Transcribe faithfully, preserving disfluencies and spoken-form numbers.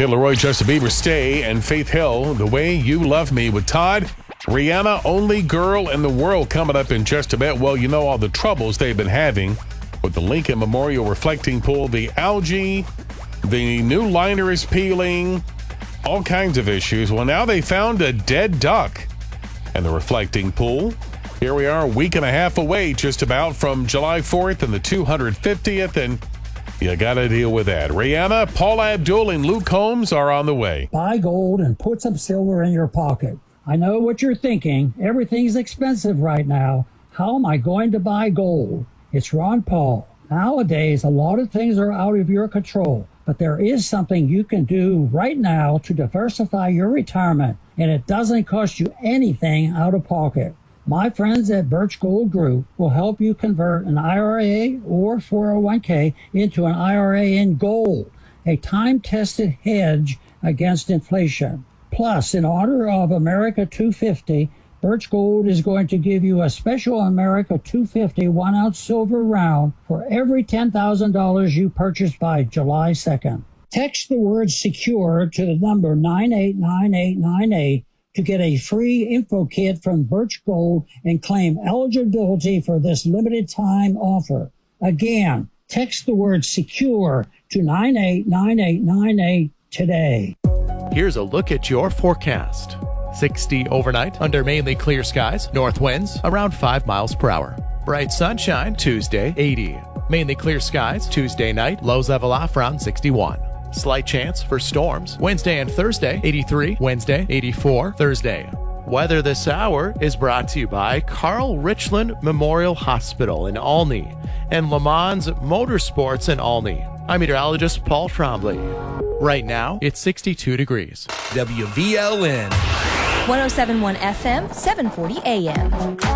Kid Laroi, Justin Bieber, Stay, and Faith Hill, The Way You Love Me with Todd. Rihanna, only girl in the world, coming up in just a bit. Well, you know all the troubles they've been having with the Lincoln Memorial reflecting pool, the algae, the new liner is peeling, all kinds of issues. Well, now they found a dead duck in the reflecting pool. Here we are a week and a half away just about from July fourth and the two hundred fiftieth, and you got to deal with that. Rihanna, Paula Abdul, and Luke Combs are on the way. Buy gold and put some silver in your pocket. I know what you're thinking. Everything's expensive right now. How am I going to buy gold? It's Ron Paul. Nowadays, a lot of things are out of your control, but there is something you can do right now to diversify your retirement, and it doesn't cost you anything out of pocket. My friends at Birch Gold Group will help you convert an I R A or four oh one k into an I R A in gold, a time-tested hedge against inflation. Plus, in honor of America two fifty, Birch Gold is going to give you a special America two fifty one-ounce silver round for every ten thousand dollars you purchase by July second. Text the word SECURE to the number nine eight nine eight nine eight to get a free info kit from Birch Gold and claim eligibility for this limited time offer. Again, text the word SECURE to nine eight nine eight nine eight today. Here's a look at your forecast. sixty overnight under mainly clear skies, north winds around five miles per hour. Bright sunshine Tuesday, eighty. Mainly clear skies Tuesday night, lows level off around sixty-one. Slight chance for storms Wednesday and Thursday, eighty-three, Wednesday, eighty-four, Thursday. Weather this hour is brought to you by Carl Richland Memorial Hospital in Olney and Le Mans Motorsports in Olney. I'm meteorologist Paul Trombley. Right now, it's sixty-two degrees. W V L N one oh seven point one F M, seven forty A M.